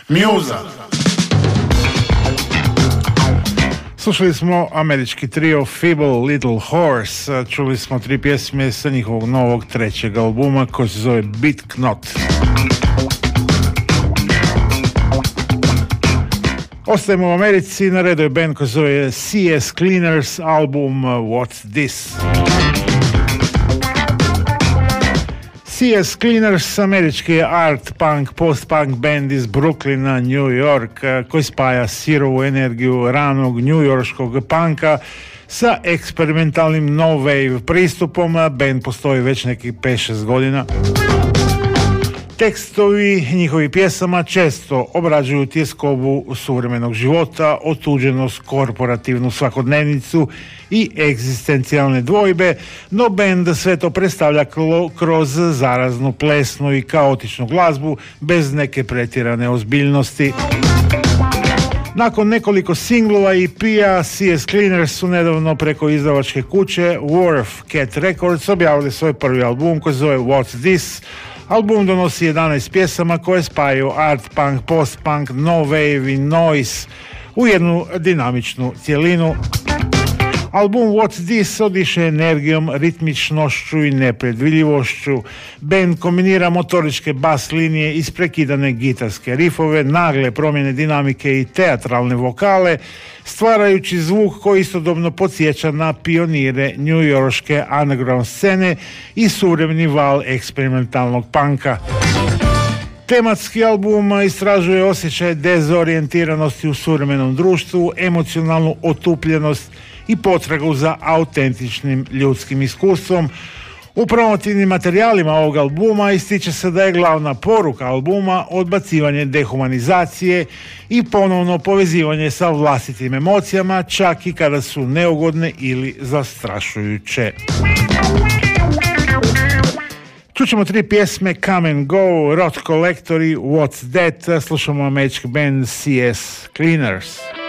Mjuza. Slušali smo američki trio Feeble Little Horse, čuli smo 3 pjesme sa njihovog novog 3. albuma koji se zove Beat Knot. Ostajemo u Americi, na redu je band koji se zove CS Cleaners, album What's This? CS Cleaners, američki art punk, post-punk band iz Brooklyna, New York, koji spaja sirovu energiju ranog njujorškog punka sa eksperimentalnim no wave pristupom. Band postoji već nekih 5-6 godina. Tekstovi njihovih pjesama često obrađuju tjeskobu suvremenog života, otuđenost, korporativnu svakodnevnicu i egzistencijalne dvojbe, no bend sve to predstavlja kroz zaraznu, plesnu i kaotičnu glazbu bez neke pretjerane ozbiljnosti. Nakon nekoliko singlova i EP-a, CS Cleaners su nedavno preko izdavačke kuće Wharf Cat Records objavili svoj prvi album koji se zove What's This? Album donosi 11 pjesama koje spajaju art punk, post-punk, no wave i noise u jednu dinamičnu cjelinu. Album What's This odiše energijom, ritmičnošću i nepredvidljivošću. Band kombinira motoričke bas linije, isprekidane gitarske rifove, nagle promjene dinamike i teatralne vokale, stvarajući zvuk koji istodobno podsjeća na pionire njujorške underground scene i suvremeni val eksperimentalnog punka. Tematski album istražuje osjećaj dezorijentiranosti u suvremenom društvu, emocionalnu otupljenost i potragu za autentičnim ljudskim iskustvom. U promotivnim materijalima ovog albuma ističe se da je glavna poruka albuma odbacivanje dehumanizacije i ponovno povezivanje sa vlastitim emocijama, čak i kada su neugodne ili zastrašujuće. Čućemo 3 pjesme Come and Go, Rot Collector i What's That. Slušamo američki band CS Cleaners.